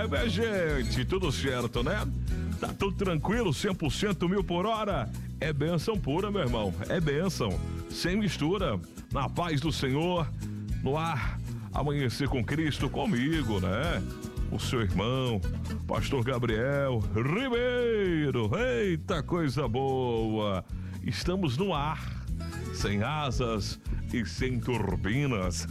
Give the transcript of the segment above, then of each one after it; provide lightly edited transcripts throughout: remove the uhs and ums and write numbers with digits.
minha gente, tudo certo, né? Tá tudo tranquilo, 100% 1000 por hora. É bênção pura, meu irmão. É bênção. Sem mistura. Na paz do Senhor. No ar. Amanhecer com Cristo comigo, né? O seu irmão, Pastor Gabriel Ribeiro. Eita, coisa boa. Estamos no ar. Sem asas e sem turbinas.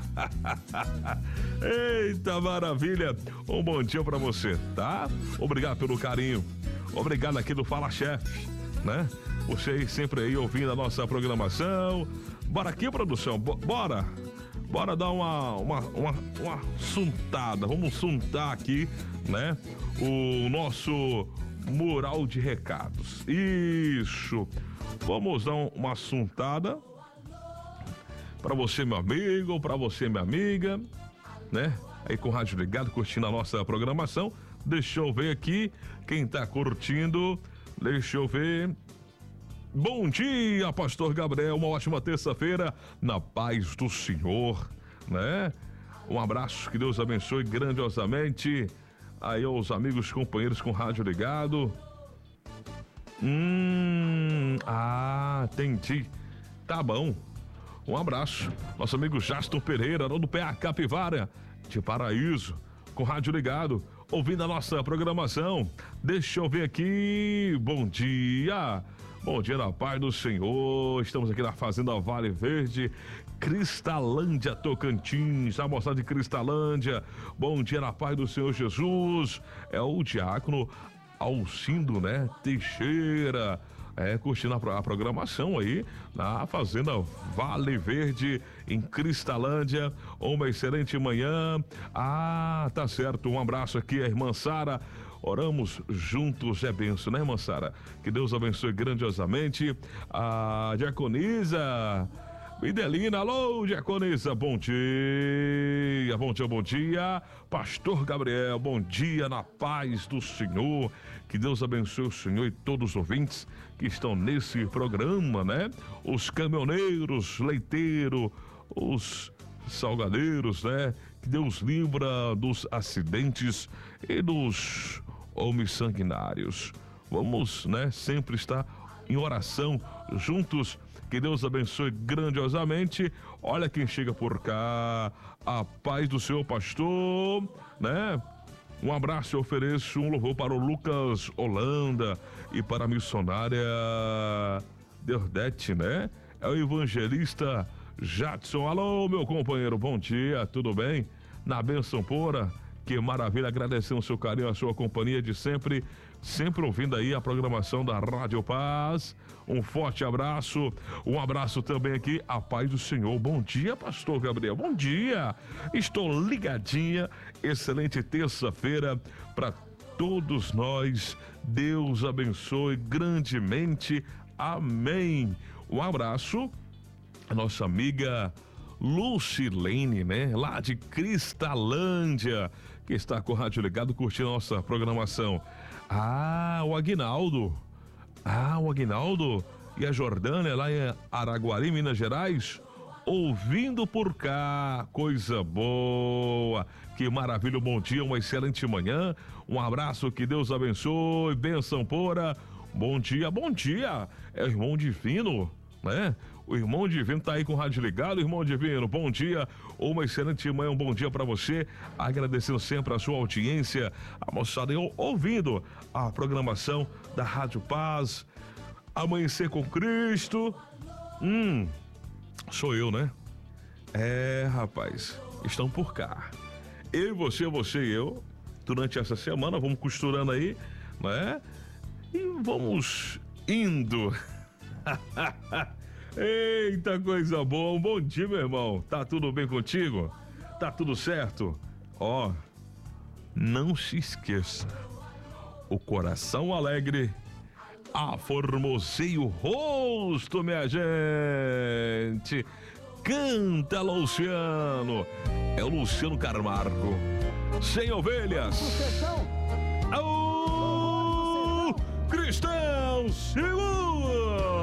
Eita maravilha, um bom dia pra você, tá? Obrigado pelo carinho, obrigado aqui do Fala Chefe, né? Vocês sempre aí ouvindo a nossa programação. Bora aqui, produção, bora dar uma suntada, vamos suntar aqui, né? O nosso mural de recados, isso, vamos dar uma suntada pra você, meu amigo, pra você, minha amiga, né? Aí com o rádio ligado, curtindo a nossa programação. Deixa eu ver aqui quem tá curtindo. Deixa eu ver. Bom dia, Pastor Gabriel. Uma ótima terça-feira na paz do Senhor, né? Um abraço, que Deus abençoe grandiosamente aí aos amigos, companheiros com o rádio ligado. Entendi. Tá bom. Um abraço, nosso amigo Jaston Pereira, do PA Capivara, de Paraíso, com rádio ligado, ouvindo a nossa programação. Deixa eu ver aqui, bom dia na paz do Senhor. Estamos aqui na Fazenda Vale Verde, Cristalândia, Tocantins, a moçada de Cristalândia. Bom dia na paz do Senhor Jesus. É o diácono Alcindo, né? Teixeira. Curtindo a programação aí na Fazenda Vale Verde, em Cristalândia. Uma excelente manhã. Tá certo. Um abraço aqui, a irmã Sara. Oramos juntos, é benção, né, irmã Sara? Que Deus abençoe grandiosamente. A diaconisa Midelina, alô, diaconisa, bom dia, bom dia, Pastor Gabriel, bom dia, na paz do Senhor, que Deus abençoe o Senhor e todos os ouvintes que estão nesse programa, né? Os caminhoneiros, leiteiros, os salgadeiros, né? Que Deus livra dos acidentes e dos homens sanguinários. Vamos, né? Sempre estar em oração juntos. Que Deus abençoe grandiosamente. Olha quem chega por cá. A paz do Senhor, pastor, né? Um abraço, eu ofereço um louvor para o Lucas Holanda e para a missionária Deordete, né? É o evangelista Jadson. Alô, meu companheiro, bom dia, tudo bem? Na bênção pura. Que maravilha, agradecendo o seu carinho, a sua companhia de sempre ouvindo aí a programação da Rádio Paz. Um forte abraço, um abraço também aqui, a paz do Senhor. Bom dia, Pastor Gabriel, bom dia. Estou ligadinha, excelente terça-feira para todos nós. Deus abençoe grandemente, amém. Um abraço, a nossa amiga Lucilene, né? Lá de Cristalândia, que está com o rádio ligado, curtindo a nossa programação. O Aguinaldo. O Aguinaldo e a Jordânia, lá em Araguari, Minas Gerais, ouvindo por cá, coisa boa. Que maravilha, bom dia, uma excelente manhã. Um abraço, que Deus abençoe, bênção pura. Bom dia, é o irmão divino, né? O irmão divino tá aí com o rádio ligado. Irmão divino, bom dia, uma excelente manhã, um bom dia para você, agradecendo sempre a sua audiência, a moçada ouvindo a programação da Rádio Paz, Amanhecer com Cristo. Sou eu, né? Rapaz, estão por cá, eu e você e eu, durante essa semana, vamos costurando aí, né? E vamos indo. Eita, coisa boa, um bom dia, meu irmão. Tá tudo bem contigo? Tá tudo certo? Não se esqueça, o coração alegre aformoseia o rosto, minha gente. Canta, Luciano. É o Luciano Carmargo. Sem ovelhas. Cristão, segura!